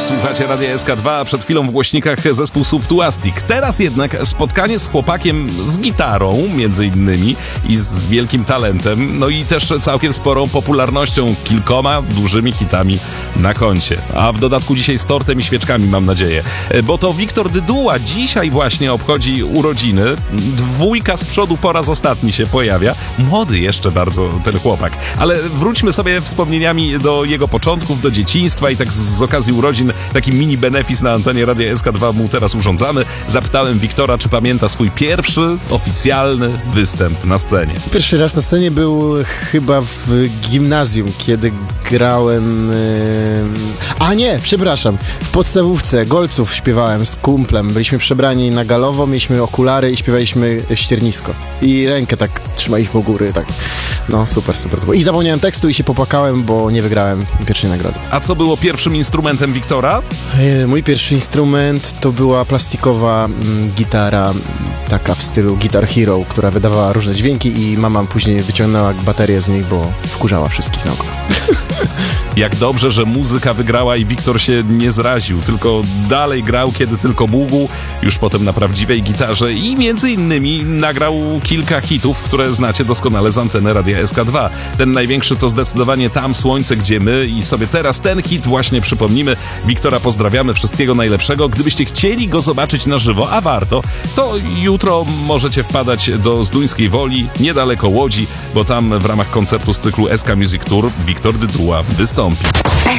Słuchacie Radia SK2, przed chwilą w głośnikach zespół Subtuastic. Teraz jednak spotkanie z chłopakiem z gitarą, między innymi, i z wielkim talentem, no i też całkiem sporą popularnością, kilkoma dużymi hitami na koncie. A w dodatku dzisiaj z tortem i świeczkami, mam nadzieję. Bo to Wiktor Dyduła dzisiaj właśnie obchodzi urodziny. Dwójka z przodu po raz ostatni się pojawia. Młody jeszcze bardzo ten chłopak. Ale wróćmy sobie wspomnieniami do jego początków, do dzieciństwa i tak z okazji urodzin taki mini benefis na antenie Radia SK2 mu teraz urządzamy. Zapytałem Wiktora, czy pamięta swój pierwszy oficjalny występ na scenie. Pierwszy raz na scenie był chyba w gimnazjum, kiedy grałem... w podstawówce Golców śpiewałem z kumplem. Byliśmy przebrani na galowo, mieliśmy okulary i śpiewaliśmy Ściernisko. I rękę tak trzymaliśmy u góry, tak. No, super. I zapomniałem tekstu i się popłakałem, bo nie wygrałem pierwszej nagrody. A co było pierwszym instrumentem Wiktora? Mój pierwszy instrument to była plastikowa gitara, taka w stylu Guitar Hero, która wydawała różne dźwięki i mama później wyciągnęła baterię z niej, bo wkurzała wszystkich naokoło. Jak dobrze, że muzyka wygrała i Wiktor się nie zraził, tylko dalej grał, kiedy tylko mógł, już potem na prawdziwej gitarze i między innymi nagrał kilka hitów, które znacie doskonale z anteny Radia SK2. Ten największy to zdecydowanie Tam słońce, gdzie my i sobie teraz ten hit właśnie przypomnimy. Wiktora pozdrawiamy, wszystkiego najlepszego. Gdybyście chcieli go zobaczyć na żywo, a warto, to jutro możecie wpadać do Zduńskiej Woli, niedaleko Łodzi, bo tam w ramach koncertu z cyklu SK Music Tour Wiktor Dyduła wystąpi.